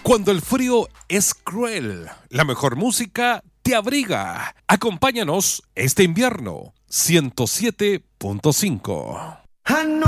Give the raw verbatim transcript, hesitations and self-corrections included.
Cuando el frío es cruel, la mejor música te abriga. Acompáñanos este invierno. ciento siete punto cinco.